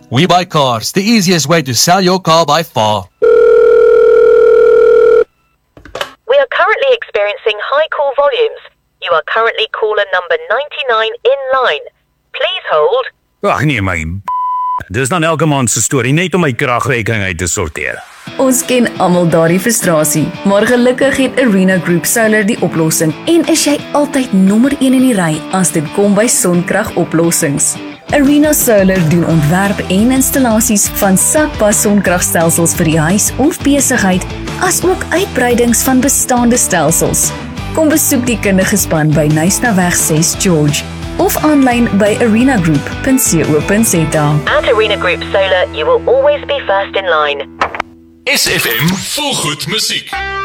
We Buy Cars, the easiest way to sell your car by far. We are currently experiencing high call volumes. You are currently caller number 99 in line. Please hold. Ag nee my. Dis dan elke maand se storie net om my kragrekening uit te sorteer. Ons ken almal daardie frustrasie, maar gelukkig het Arena Group Solar die oplossing en is jy altyd nommer 1 in die ry as dit kom by sonkragoplossings. Arena Solar doen ontwerp en installasies van sakpas sonkragstelsels vir die huis of besigheid, as ook uitbreidings van bestaande stelsels. Kom besoek die kundige span by Nystaweg 6 George of aanlyn by arenagroup.co.za. At Arena Group Solar, you will always be first in line. SFM vol goed musiek.